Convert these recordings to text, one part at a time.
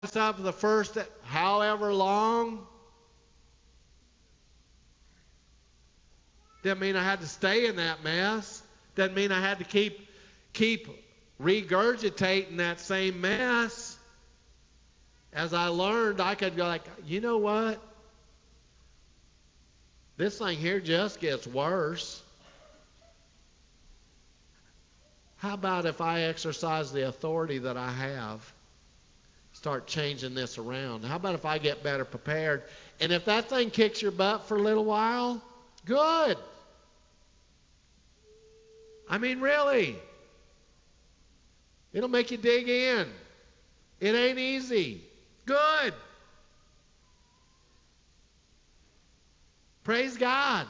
up for the first however long. Didn't mean I had to stay in that mess. Doesn't mean I had to keep regurgitating that same mess. As I learned, I could go like, you know what? This thing here just gets worse. How about if I exercise the authority that I have? Start changing this around. How about if I get better prepared? And if that thing kicks your butt for a little while, good. I mean, really. It'll make you dig in. It ain't easy. Good. Praise God.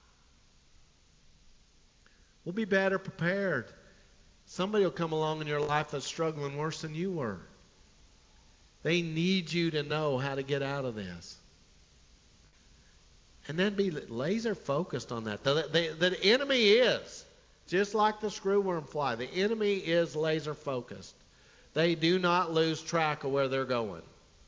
We'll be better prepared. Somebody will come along in your life that's struggling worse than you were. They need you to know how to get out of this. And then be laser focused on that. The enemy is, just like the screwworm fly, the enemy is laser focused. They do not lose track of where they're going.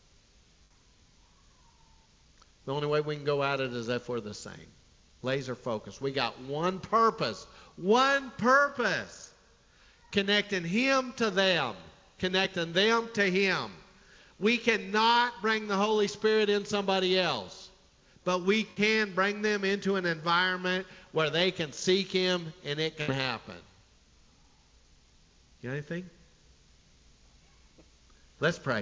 The only way we can go at it is if we're the same. Laser focused. We got one purpose. One purpose. Connecting him to them. Connecting them to him. We cannot bring the Holy Spirit in somebody else. But we can bring them into an environment where they can seek him and it can happen. You got anything? Let's pray.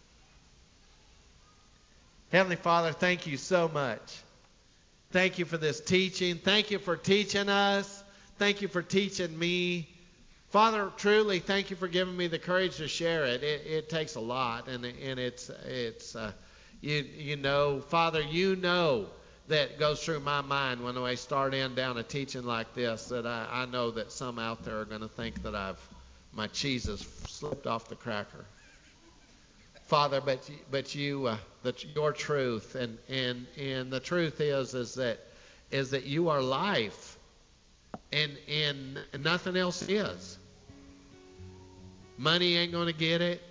Heavenly Father, thank you so much. Thank you for this teaching. Thank you for teaching us. Thank you for teaching me. Father, truly, thank you for giving me the courage to share it. It takes a lot, and it's you know, Father, you know that goes through my mind when I start down a teaching like this, that I know that some out there are going to think that my cheese has slipped off the cracker. Father, but your truth, and the truth is that you are life, and nothing else is. Money ain't going to get it.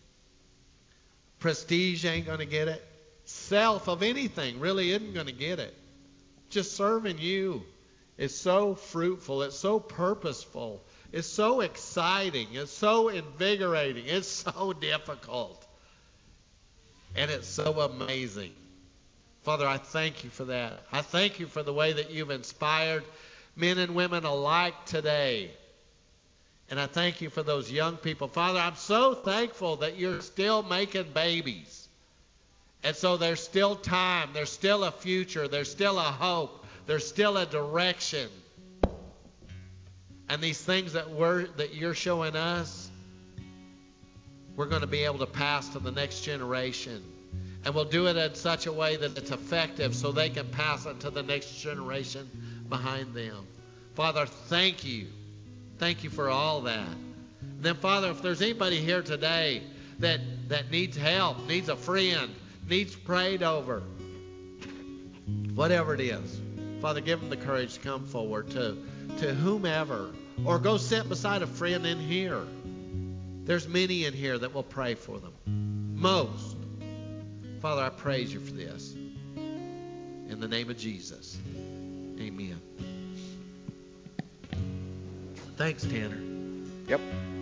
Prestige ain't going to get it. Self of anything really isn't going to get it. Just serving you is so fruitful. It's so purposeful. It's so exciting. It's so invigorating. It's so difficult. And it's so amazing. Father, I thank you for that. I thank you for the way that you've inspired men and women alike today. And I thank you for those young people. Father, I'm so thankful that you're still making babies. And so there's still time. There's still a future. There's still a hope. There's still a direction. And these things that you're showing us, we're going to be able to pass to the next generation. And we'll do it in such a way that it's effective so they can pass it to the next generation behind them. Father, thank you. Thank you for all that. And then, Father, if there's anybody here today that needs help, needs a friend, needs prayed over, whatever it is, Father, give them the courage to come forward to whomever, or go sit beside a friend in here. There's many in here that will pray for them. Most. Father, I praise you for this. In the name of Jesus. Amen. Thanks, Tanner. Yep.